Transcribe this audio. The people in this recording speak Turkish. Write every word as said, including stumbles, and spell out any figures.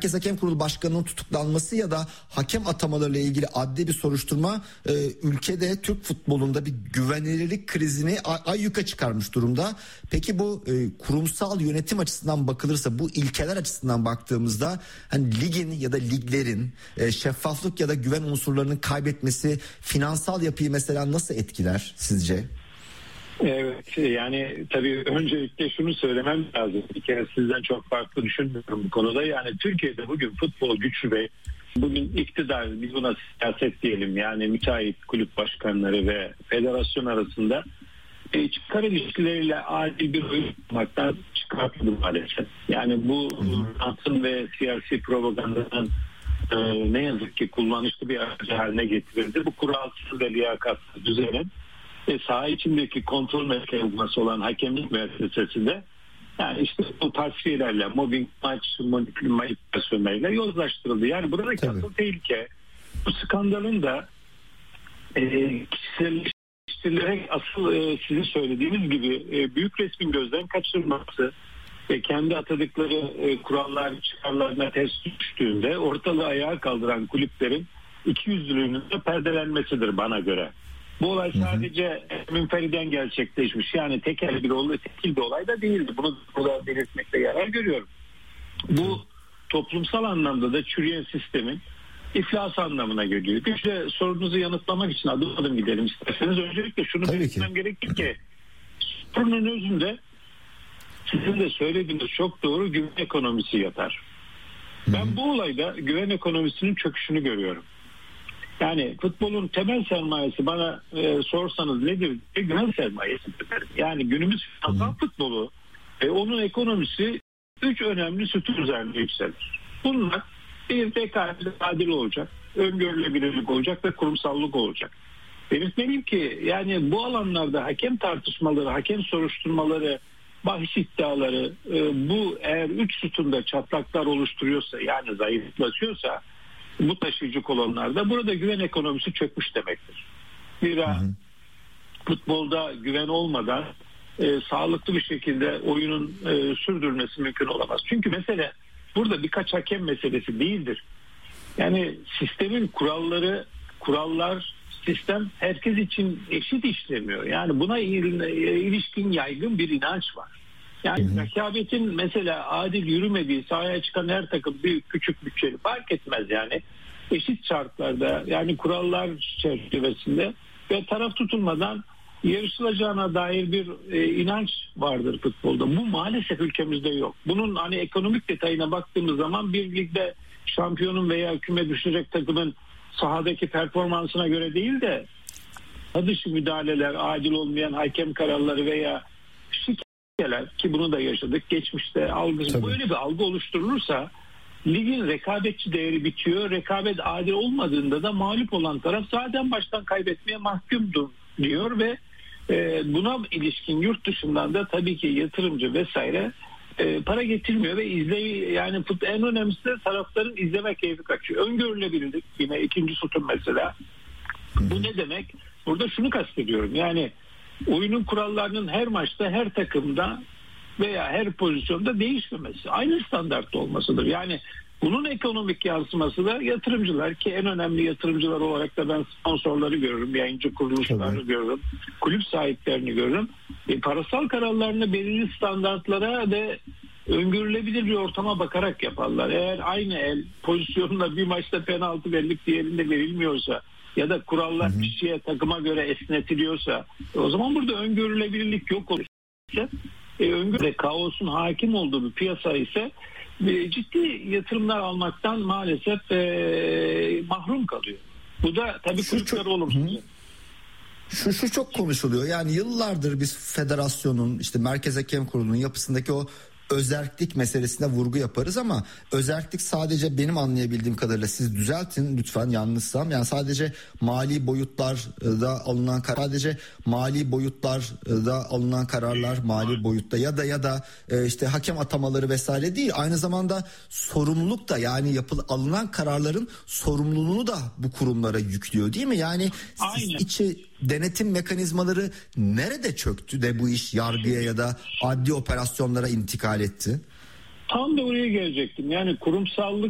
Merkez Hakem Kurulu Başkanı'nın tutuklanması ya da hakem atamalarıyla ilgili adli bir soruşturma e, ülkede Türk futbolunda bir güvenilirlik krizini ayyuka çıkarmış durumda. Peki bu e, kurumsal yönetim açısından bakılırsa, bu ilkeler açısından baktığımızda hani ligin ya da liglerin e, şeffaflık ya da güven unsurlarının kaybetmesi finansal yapıyı mesela nasıl etkiler sizce? Evet, yani tabii öncelikle şunu söylemem lazım. Bir kere sizden çok farklı düşünmüyorum bu konuda. Yani Türkiye'de bugün futbol güçlü ve bugün iktidar, biz buna siyaset diyelim, yani müteahhit kulüp başkanları ve federasyon arasında e, çıkar ilişkileriyle adil bir oyun yapmaktan çıkartıldı maalesef. Yani bu rantın ve siyasi propagandanın e, ne yazık ki kullanışlı bir aracı haline getirildi. Bu kuralsız ve liyakatsız düzenin ve saha içindeki kontrol mekanizması olan hakemlik müessesesinde yani işte bu tasfiyelerle, mobbing, maç manipülasyonlarıyla yozlaştırıldı. Yani buradaki Tabii. asıl tehlike bu skandalın da e, kişiselleştirilerek asıl e, sizin söylediğiniz gibi e, büyük resmin gözden kaçırılması ve kendi atadıkları e, kurallar çıkarlarına ters düştüğünde ortalığı ayağa kaldıran kulüplerin ikiyüzlülüğünün de perdelenmesidir bana göre. Bu olay sadece münferiden gerçekleşmiş. Yani tekel bir olay, tekil bir olay da değildi. Bunu burada belirtmekte yarar görüyorum. Bu toplumsal anlamda da çürüyen sistemin iflas anlamına geliyor. İşte sorunuzu yanıtlamak için adım adım gidelim isterseniz. Öncelikle şunu belirtmem gerekir ki sorunun özünde sizin de söylediğiniz çok doğru, güven ekonomisi yatar. Ben bu olayda güven ekonomisinin çöküşünü görüyorum. Yani futbolun temel sermayesi bana e, sorsanız nedir? E, güven sermayesidir. Yani günümüz finansal futbolu ve onun ekonomisi üç önemli sütun üzerinde yükselir. Bunlar bir rekabet adil olacak, öngörülebilirlik olacak ve kurumsallık olacak. Belirtmeliyim ki yani bu alanlarda hakem tartışmaları, hakem soruşturmaları, bahis iddiaları e, bu eğer üç sütunda çatlaklar oluşturuyorsa, yani zayıflatıyorsa bu taşıyıcı kolonlarda burada güven ekonomisi çökmüş demektir. Zira hı hı. futbolda güven olmadan e, sağlıklı bir şekilde oyunun e, sürdürülmesi mümkün olamaz. Çünkü mesele burada birkaç hakem meselesi değildir. Yani sistemin kuralları, kurallar, sistem herkes için eşit işlemiyor. Yani buna ilişkin yaygın bir inanç var. Yani hı hı. rekabetin mesela adil yürümediği, sahaya çıkan her takım büyük küçük bütçeli fark etmez yani. Eşit şartlarda, yani kurallar çerçevesinde ve taraf tutulmadan yarışılacağına dair bir e, inanç vardır futbolda. Bu maalesef ülkemizde yok. Bunun hani ekonomik detayına baktığımız zaman bir ligde şampiyonun veya küme düşecek takımın sahadaki performansına göre değil de dışı müdahaleler, adil olmayan hakem kararları veya şikeler, ki bunu da yaşadık geçmişte, algı, böyle bir algı oluşturulursa ligin rekabetçi değeri bitiyor. Rekabet adil olmadığında da mağlup olan taraf zaten baştan kaybetmeye mahkumdur diyor ve e, buna ilişkin yurt dışından da tabii ki yatırımcı vesaire e, para getirmiyor ve izle, yani en önemlisi de tarafların izleme keyfi kaçıyor. Öngörülebilirlik yine ikinci sütun mesela. Bu ne demek? Burada şunu kastediyorum. Yani oyunun kurallarının her maçta, her takımda veya her pozisyonda değişmemesi, aynı standartta olmasıdır. Yani bunun ekonomik yansıması da yatırımcılar, ki en önemli yatırımcılar olarak da ben sponsorları görürüm, yayıncı kuruluşlarını evet. görürüm, kulüp sahiplerini görürüm. E, parasal kararlarını belirli standartlara ve öngörülebilir bir ortama bakarak yaparlar. Eğer aynı el pozisyonunda bir maçta penaltı verilip diğerinde verilmiyorsa ya da kurallar kişiye, takıma göre esnetiliyorsa e, o zaman burada öngörülebilirlik yok olur. E, öngörü ve kaosun hakim olduğu bir piyasa ise e, ciddi yatırımlar almaktan maalesef e, mahrum kalıyor. Bu da tabii kulüpler olumsuz. Şu, şu çok konuşuluyor. Yani yıllardır biz federasyonun, işte Merkez Hakem Kurulu'nun yapısındaki o özerklik meselesine vurgu yaparız ama özerklik sadece benim anlayabildiğim kadarıyla, siz düzeltin lütfen yanlışsam, yani sadece mali boyutlarda alınan karar, sadece mali boyutlarda alınan kararlar mali boyutta ya da ya da işte hakem atamaları vesaire değil, aynı zamanda sorumluluk da, yani yapılı alınan kararların sorumluluğunu da bu kurumlara yüklüyor değil mi? Yani siz içi denetim mekanizmaları nerede çöktü de bu iş yargıya ya da adli operasyonlara intikal etti? Tam da oraya gelecektim. Yani kurumsallık